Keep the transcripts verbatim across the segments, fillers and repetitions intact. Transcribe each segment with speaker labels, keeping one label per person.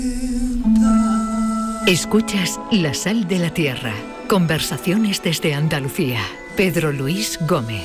Speaker 1: Escuchas La Sal de la Tierra. Conversaciones desde Andalucía. Pedro Luis Gómez.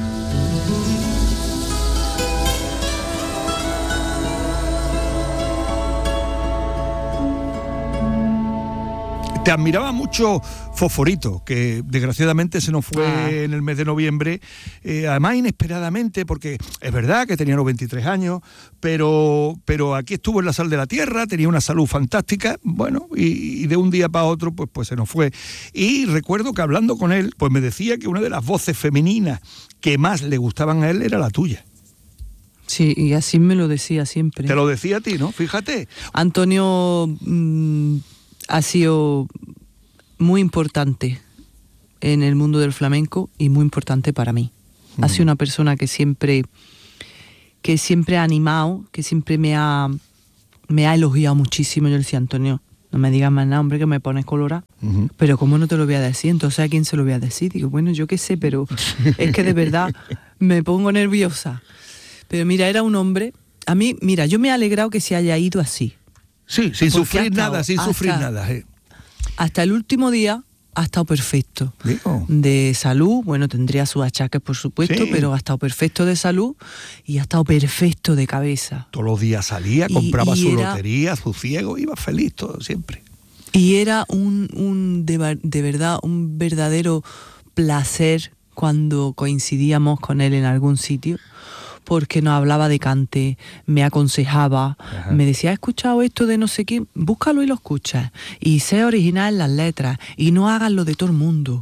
Speaker 2: Te admiraba mucho Fosforito, que desgraciadamente se nos fue ah. en el mes de noviembre, eh, además inesperadamente, porque es verdad que tenía los veintitrés años, pero, pero aquí estuvo en La Sal de la Tierra, tenía una salud fantástica, bueno, y, y de un día para otro pues, pues se nos fue. Y recuerdo que hablando con él, pues me decía que una de las voces femeninas que más le gustaban a él era la tuya.
Speaker 3: Sí, y así me lo decía siempre.
Speaker 2: Te lo decía a ti, ¿no? Fíjate.
Speaker 3: Antonio mmm, ha sido muy importante en el mundo del flamenco y muy importante para mí. Mm. Ha sido una persona que siempre, que siempre ha animado, que siempre me ha, me ha elogiado muchísimo. Yo le decía, Antonio, no me digas más nada, hombre, que me pones colorada. Uh-huh. Pero ¿cómo no te lo voy a decir? Entonces, ¿a quién se lo voy a decir? Digo, bueno, yo qué sé, pero es que de verdad me pongo nerviosa. Pero mira, era un hombre... A mí, mira, yo me he alegrado que se haya ido así.
Speaker 2: Sí, sin sufrir estado, nada, sin hasta, sufrir nada. Eh.
Speaker 3: Hasta el último día ha estado perfecto. Digo. De salud, bueno, tendría sus achaques, por supuesto, sí. pero ha estado perfecto de salud y ha estado perfecto de cabeza.
Speaker 2: Todos los días salía, compraba y, y su era, lotería, su ciego, iba feliz todo, siempre.
Speaker 3: Y era un, un de, de verdad, un verdadero placer cuando coincidíamos con él en algún sitio, porque nos hablaba de cante, me aconsejaba, Ajá. me decía, ¿has escuchado esto de no sé quién? Búscalo y lo escuchas. Y sé original en las letras, y no hagas lo de todo el mundo.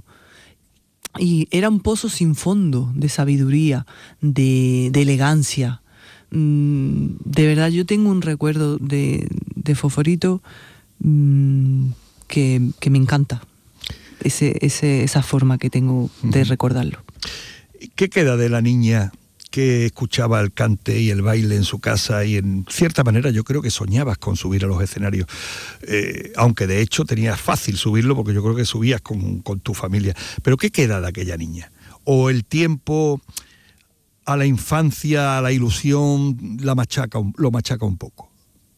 Speaker 3: Y era un pozo sin fondo de sabiduría, de, de elegancia. Mm, de verdad, yo tengo un recuerdo de, de Fosforito mm, que, que me encanta. Ese, ese, esa forma que tengo de uh-huh. recordarlo.
Speaker 2: ¿Qué queda de la niña que escuchaba el cante y el baile en su casa y en cierta manera yo creo que soñabas con subir a los escenarios, eh, aunque de hecho tenías fácil subirlo porque yo creo que subías con, con tu familia? ¿Pero qué queda de aquella niña? ¿O el tiempo a la infancia, a la ilusión, la machaca, lo machaca un poco?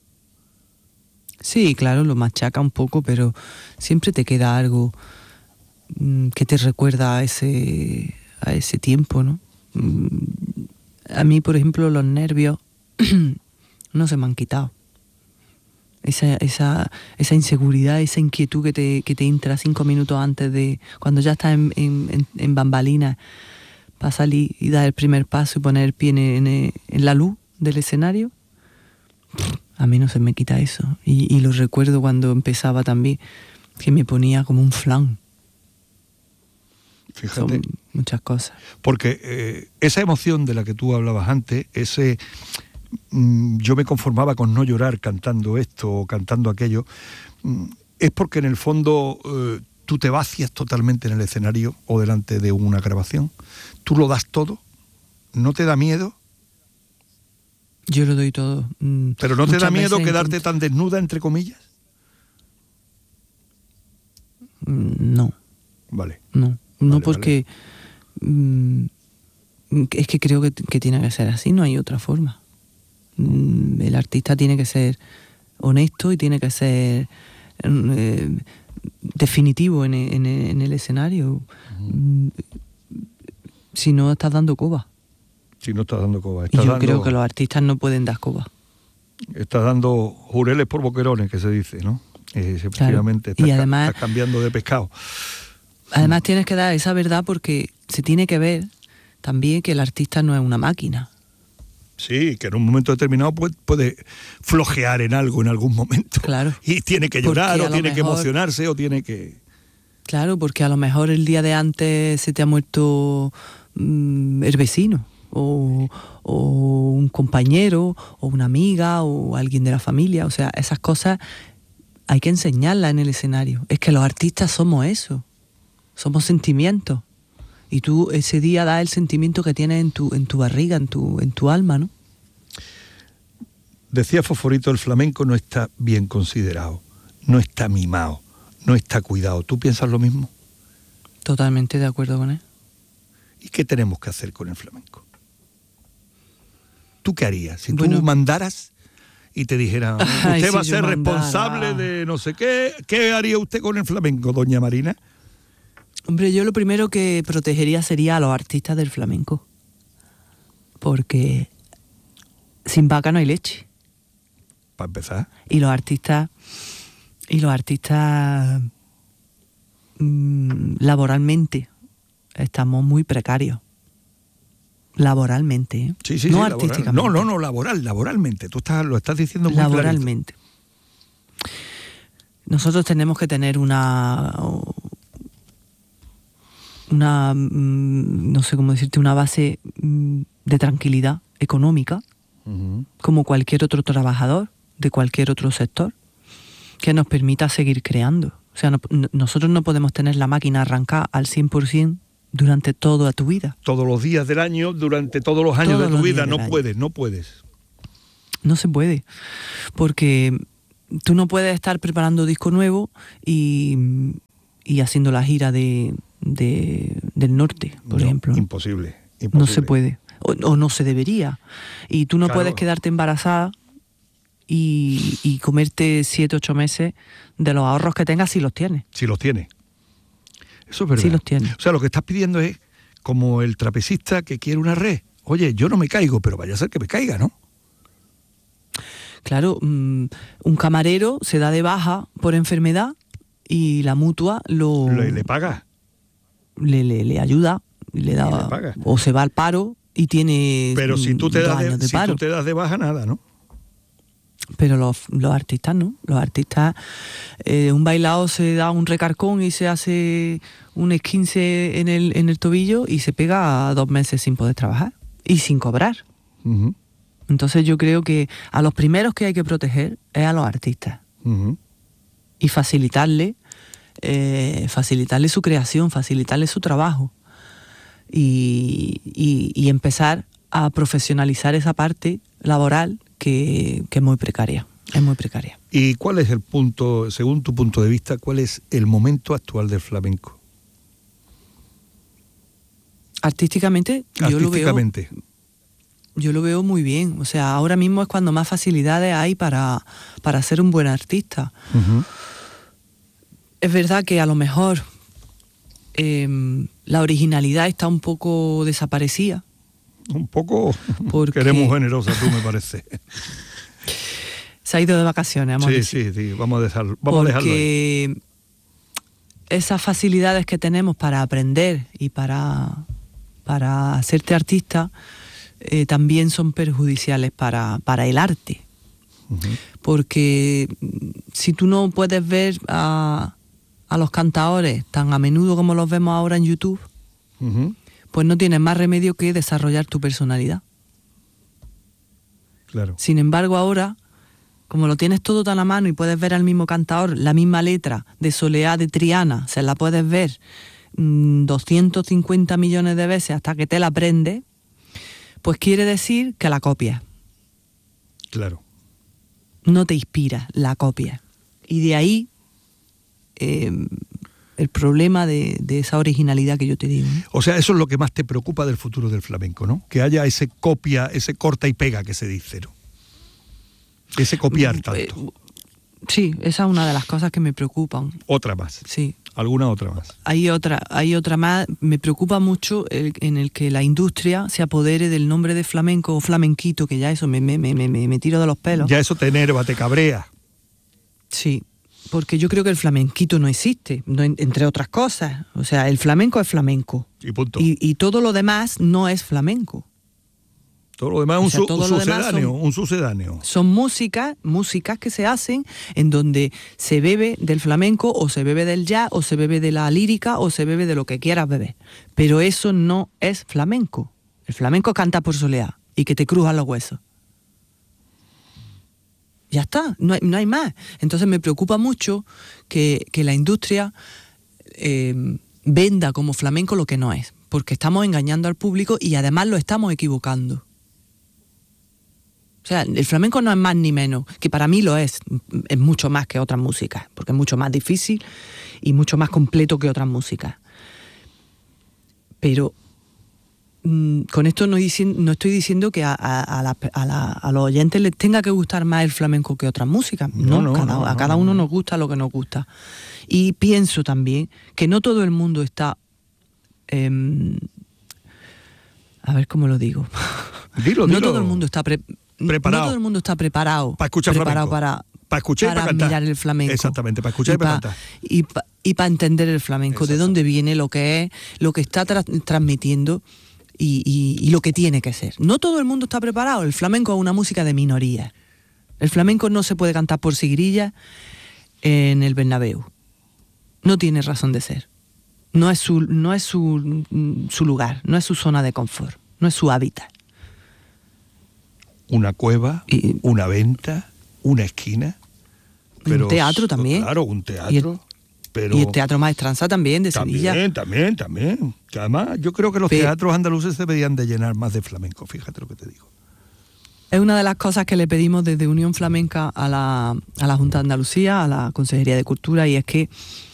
Speaker 3: Sí, claro, lo machaca un poco, pero siempre te queda algo mmm, que te recuerda a ese, a ese tiempo, ¿no? A mí, por ejemplo, los nervios no se me han quitado. Esa, esa, esa inseguridad, esa inquietud que te, que te entra cinco minutos antes de... Cuando ya estás en, en, en bambalinas, para salir y dar el primer paso y poner el pie en, en, en la luz del escenario, a mí no se me quita eso. Y, y lo recuerdo cuando empezaba también, que me ponía como un flan.
Speaker 2: Fíjate.
Speaker 3: Son muchas cosas.
Speaker 2: Porque eh, esa emoción de la que tú hablabas antes, ese mm, yo me conformaba con no llorar cantando esto o cantando aquello, mm, es porque en el fondo eh, tú te vacías totalmente en el escenario o delante de una grabación. Tú lo das todo, ¿no te da miedo?
Speaker 3: Yo lo doy todo. Mm,
Speaker 2: ¿Pero no te da miedo quedarte intento... tan desnuda, entre comillas?
Speaker 3: Mm, no.
Speaker 2: Vale.
Speaker 3: No. No,
Speaker 2: vale,
Speaker 3: porque vale. Mmm, es que creo que, que tiene que ser así, no hay otra forma. Mm, el artista tiene que ser honesto y tiene que ser eh, definitivo en, en, en el escenario. Uh-huh. Mm, si no, estás dando coba.
Speaker 2: Si no estás dando coba.
Speaker 3: Y yo
Speaker 2: dando,
Speaker 3: creo que los artistas no pueden dar coba.
Speaker 2: Estás dando jureles por boquerones, que se dice, ¿no? Eh, efectivamente,
Speaker 3: claro.
Speaker 2: estás,
Speaker 3: Y además,
Speaker 2: estás cambiando de pescado.
Speaker 3: Además tienes que dar esa verdad porque se tiene que ver también que el artista no es una máquina.
Speaker 2: Sí, que en un momento determinado puede, puede flojear en algo en algún momento.
Speaker 3: Claro.
Speaker 2: Y tiene que llorar o tiene
Speaker 3: mejor,
Speaker 2: que emocionarse o tiene que...
Speaker 3: Claro, porque a lo mejor el día de antes se te ha muerto mmm, el vecino o, o un compañero o una amiga o alguien de la familia. O sea, esas cosas hay que enseñarlas en el escenario. Es que los artistas somos eso. Somos sentimientos. Y tú ese día das el sentimiento que tienes en tu, en tu barriga, en tu, en tu alma, ¿no?
Speaker 2: Decía Fosforito, el flamenco no está bien considerado, no está mimado, no está cuidado. ¿Tú piensas lo mismo?
Speaker 3: Totalmente de acuerdo con él.
Speaker 2: ¿Y qué tenemos que hacer con el flamenco? ¿Tú qué harías? Si
Speaker 3: bueno,
Speaker 2: tú mandaras y te dijeran,
Speaker 3: Ay,
Speaker 2: usted
Speaker 3: si
Speaker 2: va a
Speaker 3: yo
Speaker 2: ser
Speaker 3: mandara.
Speaker 2: responsable de no sé qué, ¿qué haría usted con el flamenco, doña Marina?
Speaker 3: Hombre, yo lo primero que protegería sería a los artistas del flamenco. Porque sin vaca no hay leche.
Speaker 2: Para empezar.
Speaker 3: Y los artistas, y los artistas mmm, laboralmente estamos muy precarios. Laboralmente, ¿eh?
Speaker 2: Sí, sí,
Speaker 3: no
Speaker 2: sí,
Speaker 3: artísticamente.
Speaker 2: Laboral. No, no, no, laboral, laboralmente. Tú estás, lo estás diciendo muy
Speaker 3: laboralmente. Clarito. Nosotros tenemos que tener una una no sé cómo decirte, una base de tranquilidad económica, uh-huh. como cualquier otro trabajador de cualquier otro sector, que nos permita seguir creando. O sea, no, nosotros no podemos tener la máquina arrancada al cien por ciento durante toda tu vida.
Speaker 2: Todos los días del año, durante todos los años
Speaker 3: todos
Speaker 2: de tu vida, no
Speaker 3: año.
Speaker 2: puedes, no puedes.
Speaker 3: No se puede, porque tú no puedes estar preparando disco nuevo y, y haciendo la gira de, de del norte, por
Speaker 2: no,
Speaker 3: emiemplo.
Speaker 2: Imposible, imposible.
Speaker 3: No se puede, o, o no se debería. Y tú no
Speaker 2: claro.
Speaker 3: puedes quedarte embarazada y, y comerte siete, ocho meses de los ahorros que tengas si los tienes.
Speaker 2: Si los tienes. Eso es verdad.
Speaker 3: Sí los tienes.
Speaker 2: O sea, lo que estás pidiendo es como el trapecista que quiere una red. Oye, yo no me caigo, pero vaya a ser que me caiga, ¿no?
Speaker 3: Claro, um, un camarero se da de baja por enfermedad y la mutua lo...
Speaker 2: Le, le paga.
Speaker 3: Le, le, le ayuda, le da,
Speaker 2: le paga.
Speaker 3: O se va al paro y tiene
Speaker 2: Pero si tú te, das de,
Speaker 3: de
Speaker 2: si tú te das de baja, nada, ¿no?
Speaker 3: Pero los, los artistas no. Los artistas, eh, un bailado se da un recarcón y se hace un esquince en el, en el tobillo y se pega dos meses sin poder trabajar y sin cobrar.
Speaker 2: Uh-huh.
Speaker 3: Entonces yo creo que a los primeros que hay que proteger es a los artistas.
Speaker 2: Uh-huh.
Speaker 3: Y facilitarle, eh, facilitarle su creación, facilitarle su trabajo. Y, y, y empezar a profesionalizar esa parte laboral que, que es muy precaria, es muy precaria.
Speaker 2: ¿Y cuál es el punto, según tu punto de vista, cuál es el momento actual del flamenco?
Speaker 3: Artísticamente,
Speaker 2: Artísticamente.
Speaker 3: yo lo veo, yo lo veo muy bien. O sea, ahora mismo es cuando más facilidades hay para, para ser un buen artista.
Speaker 2: Uh-huh.
Speaker 3: Es verdad que a lo mejor eh, la originalidad está un poco desaparecida.
Speaker 2: Un poco,
Speaker 3: porque...
Speaker 2: que eres muy generosa tú, me parece.
Speaker 3: Se ha ido de vacaciones, vamos
Speaker 2: sí,
Speaker 3: a decir.
Speaker 2: Sí, sí, vamos a dejarlo, vamos
Speaker 3: porque
Speaker 2: a dejarlo ahí.
Speaker 3: Esas facilidades que tenemos para aprender y para, para hacerte artista eh, también son perjudiciales para, para el arte. Uh-huh. Porque si tú no puedes ver a, a los cantadores tan a menudo como los vemos ahora en YouTube, uh-huh. pues no tienes más remedio que desarrollar tu personalidad.
Speaker 2: Claro.
Speaker 3: Sin embargo, ahora, como lo tienes todo tan a mano y puedes ver al mismo cantador, la misma letra de Soleá de Triana, se la puedes ver mmm, doscientos cincuenta millones de veces hasta que te la aprendes, pues quiere decir que la copias.
Speaker 2: Claro.
Speaker 3: No te inspira, la copias. Y de ahí eh, el problema de, de esa originalidad que yo te digo, ¿no?
Speaker 2: O sea, eso es lo que más te preocupa del futuro del flamenco, ¿no? Que haya ese copia, ese corta y pega que se dice, ¿no? Ese copiar tanto.
Speaker 3: Eh, sí, esa es una de las cosas que me preocupan.
Speaker 2: Otra más.
Speaker 3: Sí.
Speaker 2: ¿Alguna otra más?
Speaker 3: Hay otra, hay otra más. Me preocupa mucho el, en el que la industria se apodere del nombre de flamenco o flamenquito, que ya eso me, me, me, me, me tiro de los pelos.
Speaker 2: Ya eso te enerva, te cabrea.
Speaker 3: Sí, porque yo creo que el flamenquito no existe, no, entre otras cosas. O sea, el flamenco es flamenco.
Speaker 2: Y punto.
Speaker 3: Y, y todo lo demás no es flamenco.
Speaker 2: Todo lo demás es un,
Speaker 3: sea,
Speaker 2: su, un sucedáneo,
Speaker 3: son,
Speaker 2: un sucedáneo.
Speaker 3: Son músicas, músicas que se hacen en donde se bebe del flamenco o se bebe del jazz o se bebe de la lírica o se bebe de lo que quieras beber. Pero eso no es flamenco. El flamenco canta por Soleá y que te crujan los huesos. Ya está, no hay, no hay más. Entonces me preocupa mucho que, que la industria eh, venda como flamenco lo que no es, porque estamos engañando al público y además lo estamos equivocando. O sea, el flamenco no es más ni menos, que para mí lo es, es mucho más que otras músicas, porque es mucho más difícil y mucho más completo que otras músicas. Pero con esto no, no estoy diciendo que a, a, a, la, a, la, a los oyentes les tenga que gustar más el flamenco que otras músicas. No, no, cada, no, no a cada uno nos gusta lo que nos gusta. Y pienso también que no todo el mundo está... Eh, a ver cómo lo digo.
Speaker 2: Dilo,
Speaker 3: no
Speaker 2: dilo.
Speaker 3: todo el mundo está pre,
Speaker 2: preparado.
Speaker 3: No todo el mundo está preparado
Speaker 2: para escuchar
Speaker 3: preparado
Speaker 2: flamenco.
Speaker 3: para
Speaker 2: para escuchar
Speaker 3: para
Speaker 2: y para cantar.
Speaker 3: mirar el flamenco.
Speaker 2: Exactamente, para escuchar y, y para cantar.
Speaker 3: Y para y pa entender el flamenco, de dónde viene, lo que es, lo que está tra transmitiendo y, y, y lo que tiene que ser. No todo el mundo está preparado. El flamenco es una música de minoría. El flamenco no se puede cantar por sigrilla en el Bernabéu. No tiene razón de ser. No es su, no es su, su lugar, no es su zona de confort, no es su hábitat.
Speaker 2: Una cueva, y, una venta, una esquina. Pero,
Speaker 3: un teatro también.
Speaker 2: Claro, un teatro.
Speaker 3: Y el,
Speaker 2: pero
Speaker 3: y el Teatro Maestranza también, de
Speaker 2: también,
Speaker 3: Sevilla.
Speaker 2: También, también, también. Que además yo creo que los pero, teatros andaluces deberían de llenar más de flamenco, fíjate lo que te digo.
Speaker 3: Es una de las cosas que le pedimos desde Unión Flamenca a la, a la Junta de Andalucía, a la Consejería de Cultura, y es que